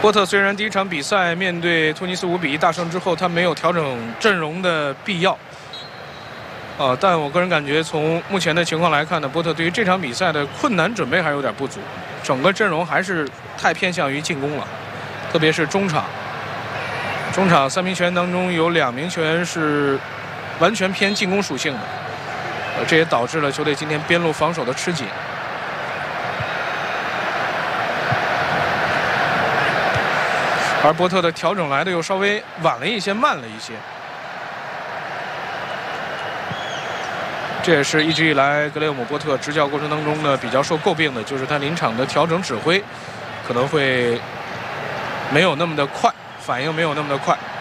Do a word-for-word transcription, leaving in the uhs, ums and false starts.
波特虽然第一场比赛面对突尼斯五比一大胜之后，他没有调整阵容的必要，呃，但我个人感觉从目前的情况来看呢，波特对于这场比赛的困难准备还有点不足，整个阵容还是太偏向于进攻了，特别是中场。中场三名球员当中有两名球员是完全偏进攻属性的，呃，这也导致了球队今天边路防守的吃紧。而波特的调整来的又稍微晚了一些，慢了一些。这也是一直以来格雷厄姆·波特执教过程当中呢比较受诟病的，就是他临场的调整指挥可能会没有那么的快，反应没有那么的快。